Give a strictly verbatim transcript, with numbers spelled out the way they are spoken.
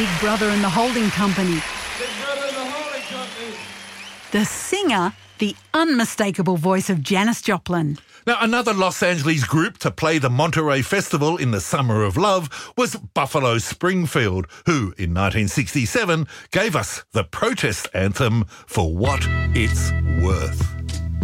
Big Brother and the Holding Company. Big Brother and the Holding Company. The singer, the unmistakable voice of Janis Joplin. Now, another Los Angeles group to play the Monterey Festival in the Summer of Love was Buffalo Springfield, who in nineteen sixty-seven gave us the protest anthem For What It's Worth.